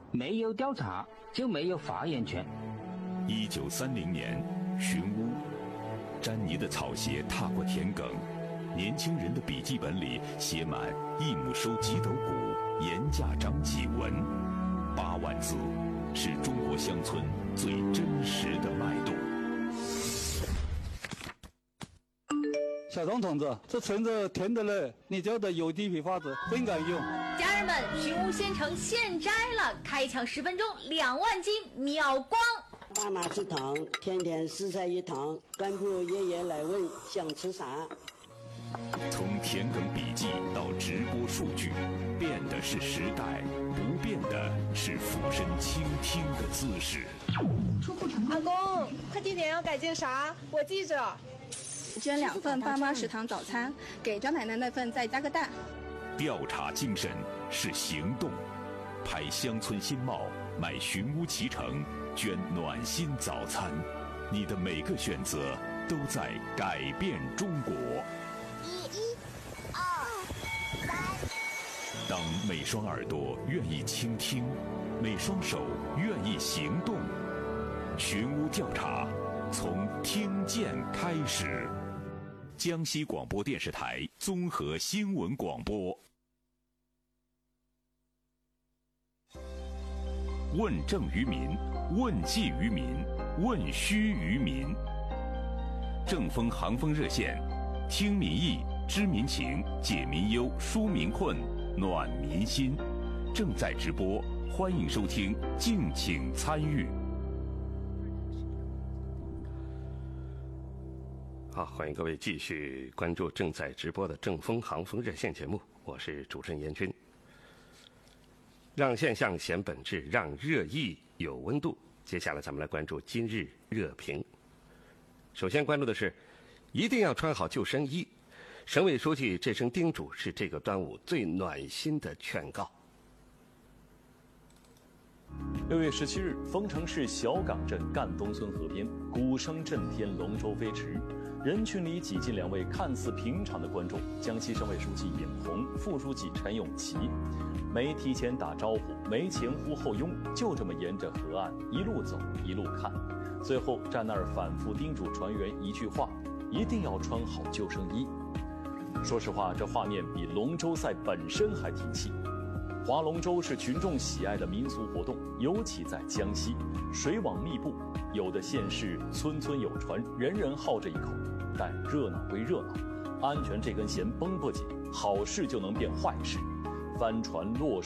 没有调查就没有发言权。 1930年，寻乌，詹妮的草鞋踏过田埂，年轻人的笔记本里写满一亩收几斗谷，盐价涨几文，8万字，是中国乡村最真实的脉动。 小张同志，这存着甜的嘞，你教的有机批发子真敢用。 家人们，寻乌县城现摘了，开抢10分钟2万斤秒光。 爸妈吃糖，天天4菜1汤，关注爷爷来问想吃啥。 从田埂笔记到直播数据，变的是时代，不变的是俯身倾听的姿势。 阿公，快递点要改进啥？我记着。 捐2份爸妈食堂早餐，给张奶奶那份再加个蛋。 调查精神是行动，拍乡村新貌，买寻乌脐橙，捐暖心早餐。你的每个选择都在改变中国。 1、2、3。 当每双耳朵愿意倾听，每双手愿意行动，寻乌调查从听见开始。江西广播电视台综合新闻广播。问政于民，问计于民，问需于民。正风航风热线，听民意，知民情，解民忧，纾民困，暖民心。正在直播，欢迎收听，敬请参与。 好，欢迎各位继续关注正在直播的正风航风热线节目，我是主持人严军。让现象显本质，让热议有温度。接下来咱们来关注今日热评。首先关注的是，一定要穿好救生衣。省委书记这声叮嘱是这个端午最暖心的劝告。 6月17日，丰城市小岗镇赣东村河边，鼓声震天，龙舟飞驰，人群里挤进2位看似平常的观众：江西省委书记尹红、副书记陈永琪。没提前打招呼，没前呼后拥，就这么沿着河岸一路走一路看，最后站那儿反复叮嘱船员一句话：一定要穿好救生衣。说实话，这画面比龙舟赛本身还提气。划龙舟是群众喜爱的民俗活动，尤其在江西，水网密布，有的县市村村有船，人人好这一口。但热闹归热闹，安全这根弦绷不紧，好事就能变坏事。帆船落